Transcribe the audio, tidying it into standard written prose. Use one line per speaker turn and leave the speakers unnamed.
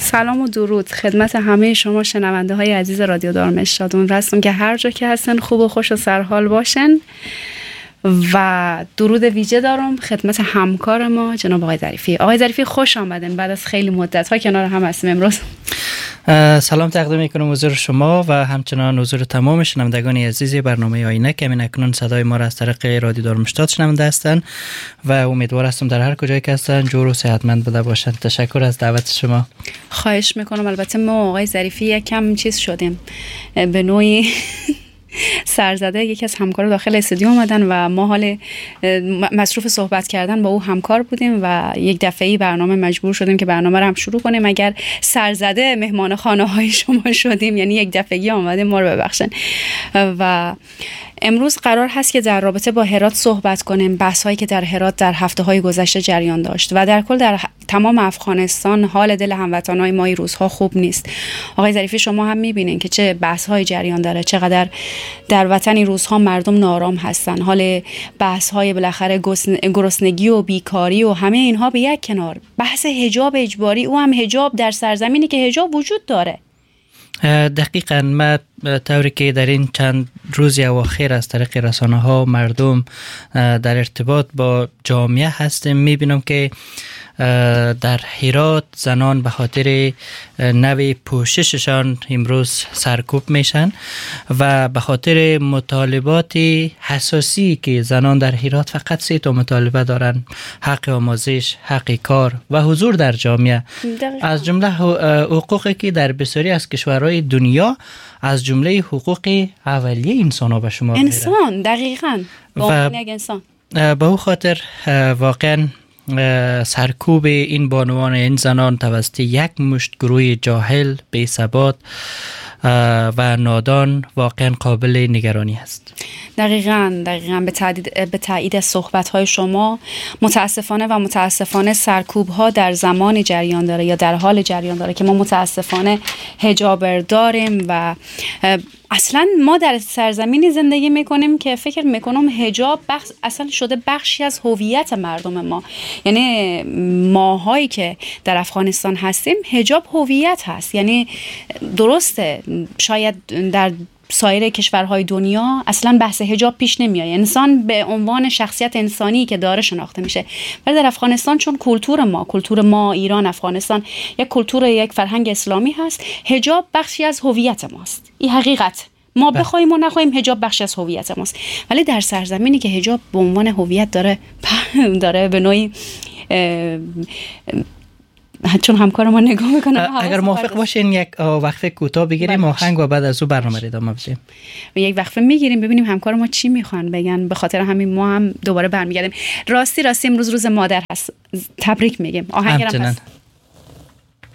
سلام و درود خدمت همه شما شنونده های عزیز رادیو دارمشتاد. امیدوارم که هر جا که هستن خوب و خوش و سرحال باشن و درود ویژه دارم خدمت همکار ما جناب آقای ظریفی. آقای ظریفی خوش آمدن، بعد از خیلی مدت ها کنار هم هستیم امروز.
سلام تقدیم میکنم حضور شما و همچنان حضور تمام شنوندگان عزیز برنامه آینه که همین اکنون صدای ما را از طریق رادیو دارمشتاد شنونده هستند و امیدوار هستم در هر کجایی که هستن جور و صحتمند بوده باشند. تشکر از دعوت شما.
خواهش میکنم. البته ما آقای ظریفی یکم چیز شدیم به نوعی سرزده، یکی از همکار داخل استودیو اومدن و ما حال مصروف صحبت کردن با او همکار بودیم و یک دفعه‌ای برنامه مجبور شدیم که برنامه رو هم شروع کنیم. اگر سرزده مهمان خانه های شما شدیم یعنی یک دفعه‌ای آمدیم، ما رو ببخشن. و امروز قرار هست که در رابطه با هرات صحبت کنیم، بحث هایی که در هرات در هفته‌های گذشته جریان داشت و در کل در تمام افغانستان حال دل هموطنای ما این روزها خوب نیست. آقای ظریفی شما هم می‌بینین که چه بحث های جریان داره، چقدر در وطن این روزها مردم نارام هستن. حال بحث های بالاخره گرسنگی و بیکاری و همه اینها به یک کنار، بحث حجاب اجباری، او هم حجاب در سرزمینی که حجاب وجود داره.
دقیقاً ما طوری که در این چند روز اواخر از طریق رسانه ها مردم در ارتباط با جامعه هستیم، میبینم که در هرات زنان به خاطر نوع پوشششان امروز سرکوب میشن و به خاطر مطالبات حساسی که زنان در هرات فقط 3 تا مطالبه دارن: حق آموزش، حق کار و حضور در جامعه. از جمله حقوقی که در بسیاری از کشورهای دنیا از جمله حقوق اولیه انسان ها به شما میره.
انسان دقیقاً واقعا یک انسان. به
او خاطر واقعا سرکوب این بانوان، این زنان توسط یک مشت گروه جاهل، بی‌ثبات و نادان واقعا قابل نگرانی است.
دقیقاً به تایید صحبت‌های شما متاسفانه سرکوب‌ها در زمان جریان داره یا در حال جریان داره که ما متاسفانه حجاب داریم و اصلا ما در سرزمینی زندگی میکنیم که فکر میکنم حجاب اصلا شده بخشی از هویت مردم ما. یعنی ماهایی که در افغانستان هستیم حجاب هویت هست. یعنی درسته شاید در سایر کشورهای دنیا اصلا بحث حجاب پیش نمیاد، انسان به عنوان شخصیت انسانی که داره شناخته میشه، ولی در افغانستان چون کلتور ما ایران افغانستان یک فرهنگ اسلامی هست، حجاب بخشی از هویت ماست. این حقیقت، ما بخوایم و نخوایم حجاب بخشی از هویت ماست. ولی در سرزمینی که حجاب به عنوان هویت داره به نوعی چون همکار ما نگاه میکنه،
اگر موافق باشین یک وقفه کوتاه بگیریم آهنگ و بعد از او برنامه رو ادامه بدیم.
یک وقفه میگیریم ببینیم همکار ما چی میخوان بگن، به خاطر همین ما هم دوباره برمیگردیم. راستی امروز روز مادر هست، تبریک میگیم. آهنگم هست.